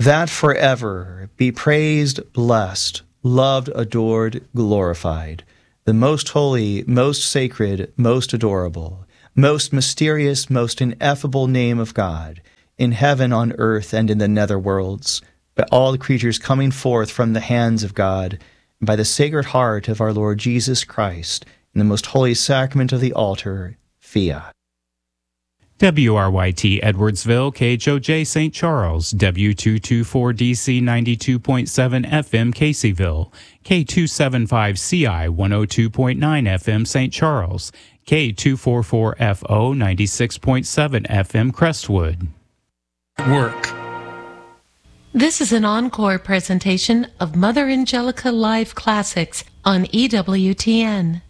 that forever be praised, blessed, loved, adored, glorified, the most holy, most sacred, most adorable, most mysterious, most ineffable name of God, in heaven, on earth, and in the nether worlds, by all the creatures coming forth from the hands of God, and by the Sacred Heart of our Lord Jesus Christ, in the most holy sacrament of the altar, Fiat. WRYT Edwardsville, KHOJ St. Charles, W224DC 92.7 FM Caseyville, K275CI 102.9 FM St. Charles, K244FO 96.7 FM Crestwood. Work. This is an encore presentation of Mother Angelica Live Classics on EWTN.